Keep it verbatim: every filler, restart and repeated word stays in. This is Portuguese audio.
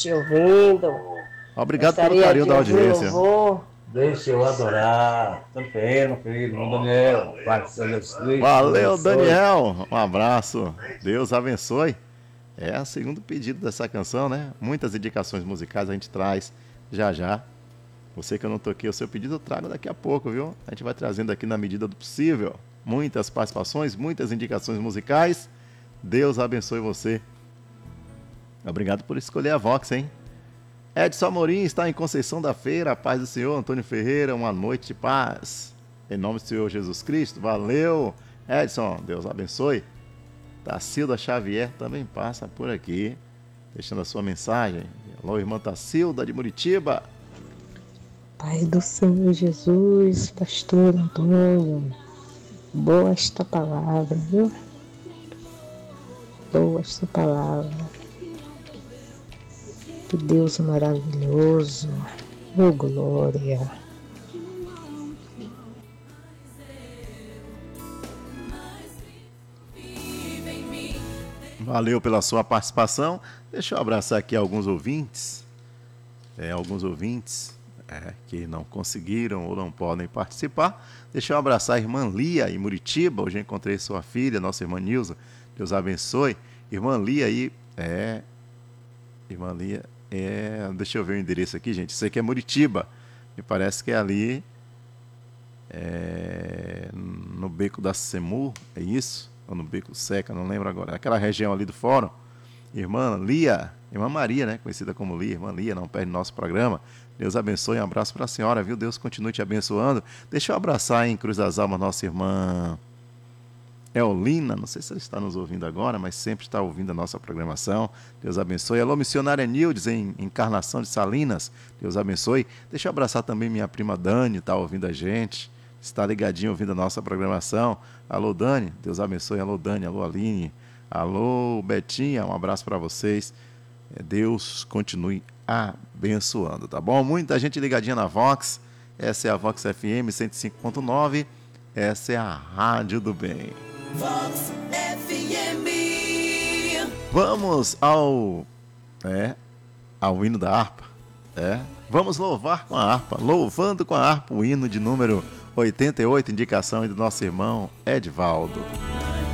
te ouvindo. Obrigado Gostaria pelo carinho de da ouvir audiência. louvor. Deixa eu adorar. Santo Ferreira, meu filho, irmão Daniel. Pai do Senhor Jesus Cristo. Valeu, Deus abençoe. Daniel. Um abraço. Deus abençoe. É o segundo pedido dessa canção, né? Muitas indicações musicais a gente traz já já. Você que eu não toquei o seu pedido, eu trago daqui a pouco, viu? A gente vai trazendo aqui na medida do possível. Muitas participações, muitas indicações musicais. Deus abençoe você. Obrigado por escolher a Vox, hein? Edson Amorim está em Conceição da Feira. A paz do Senhor. Antônio Ferreira, uma noite de paz. Em nome do Senhor Jesus Cristo. Valeu, Edson. Deus abençoe. Tacilda Xavier também passa por aqui, deixando a sua mensagem. Alô, irmã Tacilda de Muritiba. Pai do Senhor Jesus, pastor Antônio, boa esta palavra, viu? Boa esta palavra. Que Deus maravilhoso, oh glória. Valeu pela sua participação. Deixa eu abraçar aqui alguns ouvintes. É, alguns ouvintes é, que não conseguiram ou não podem participar. Deixa eu abraçar a irmã Lia em Muritiba. Hoje eu encontrei sua filha, nossa irmã Nilza. Deus abençoe. Irmã Lia aí, é... Irmã Lia, é... Deixa eu ver o endereço aqui, gente. Isso aqui é Muritiba. Me parece que é ali... É... no Beco da Semur, é isso? Ou no Beco Seca, não lembro agora. Aquela região ali do fórum. Irmã Lia, irmã Maria, né? Conhecida como Lia, irmã Lia, não perde nosso programa. Deus abençoe, um abraço para a senhora, viu? Deus continue te abençoando. Deixa eu abraçar em Cruz das Almas nossa irmã Eolina, não sei se ela está nos ouvindo agora, mas sempre está ouvindo a nossa programação. Deus abençoe. Alô, missionária Nildes em Encarnação de Salinas. Deus abençoe. Deixa eu abraçar também minha prima Dani, está ouvindo a gente. Está ligadinho ouvindo a nossa programação. Alô, Dani, Deus abençoe. Alô, Dani, alô, Aline. Alô, Betinha, um abraço para vocês. Deus continue abençoando, tá bom? Muita gente ligadinha na Vox. Essa é a Vox F M cento e cinco ponto nove. Essa é a Rádio do Bem. Vox F M. Vamos ao, é, ao hino da harpa. É. Vamos louvar com a harpa. Louvando com a harpa o hino de número oitenta e oito, indicação do nosso irmão Edvaldo.